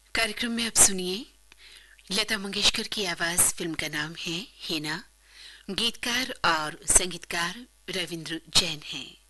कार्यक्रम में अब सुनिए लता मंगेशकर की आवाज। फिल्म का नाम है हिना। गीतकार और संगीतकार रविंद्र जैन हैं।